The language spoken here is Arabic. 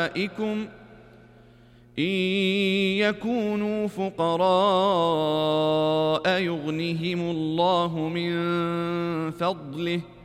أولئكم إن يكونوا فقراء يغنهم الله من فضله